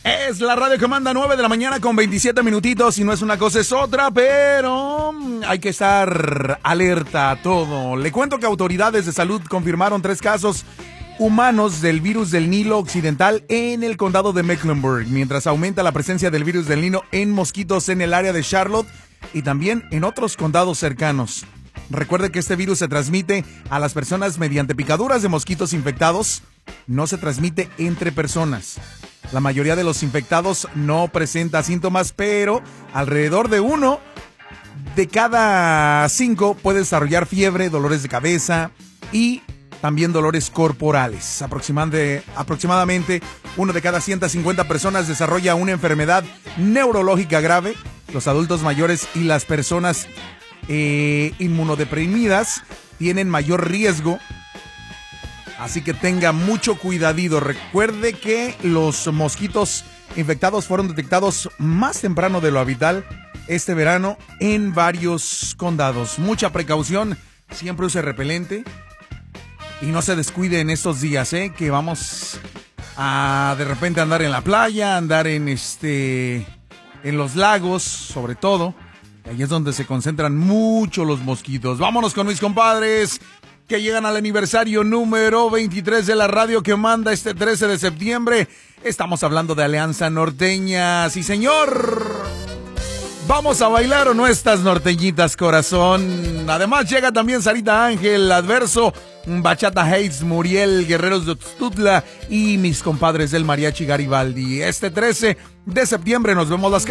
Es la radio que manda 9 de la mañana con 27 minutitos y no es una cosa es otra, pero hay que estar alerta a todo. Le cuento que autoridades de salud confirmaron 3 casos humanos del virus del Nilo Occidental en el condado de Mecklenburg, mientras aumenta la presencia del virus del Nilo en mosquitos en el área de Charlotte y también en otros condados cercanos. Recuerde que este virus se transmite a las personas mediante picaduras de mosquitos infectados, no se transmite entre personas. La mayoría de los infectados no presenta síntomas, pero alrededor de 1 de cada 5 puede desarrollar fiebre, dolores de cabeza y también dolores corporales. Aproximadamente 1 de cada 150 personas desarrolla una enfermedad neurológica grave. Los adultos mayores y las personas inmunodeprimidas tienen mayor riesgo. Así que tenga mucho cuidadito. Recuerde que los mosquitos infectados fueron detectados más temprano de lo habitual este verano en varios condados. Mucha precaución, siempre use repelente y no se descuide en estos días, que vamos a de repente andar en la playa, andar en los lagos, sobre todo. Ahí es donde se concentran mucho los mosquitos. Vámonos con mis compadres que llegan al aniversario número 23 de la radio que manda este 13 de septiembre. Estamos hablando de Alianza Norteña. ¡Sí, señor! ¿Vamos a bailar o no estas norteñitas, corazón? Además llega también Sarita Ángel, Adverso, Bachata Hates, Muriel, Guerreros de Tutla y mis compadres del Mariachi Garibaldi. Este 13 de septiembre nos vemos las